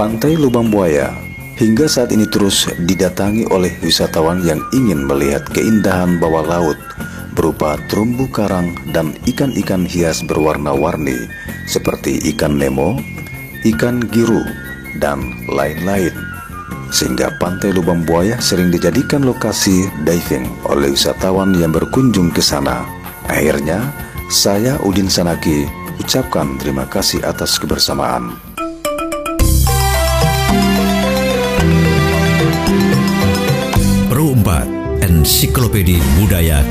Pantai Lubang Buaya hingga saat ini terus didatangi oleh wisatawan yang ingin melihat keindahan bawah laut berupa terumbu karang dan ikan-ikan hias berwarna-warni seperti ikan Nemo, ikan Giru, dan lain-lain. Sehingga Pantai Lubang Buaya sering dijadikan lokasi diving oleh wisatawan yang berkunjung ke sana. Akhirnya, saya Udin Sanaki ucapkan terima kasih atas kebersamaan. Pro 4 Ensiklopedia Budaya